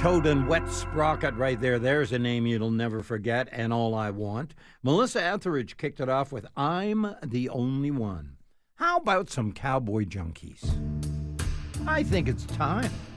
Toad and Wet Sprocket right there. There's a name you'll never forget, and All I Want. Melissa Etheridge kicked it off with I'm the Only One. How about some Cowboy Junkies? I think it's time.